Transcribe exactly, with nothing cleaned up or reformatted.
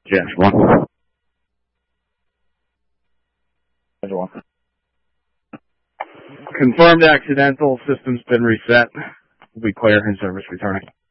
Yes, one. One. Confirmed accidental, system's been reset. We'll be clear in service returning.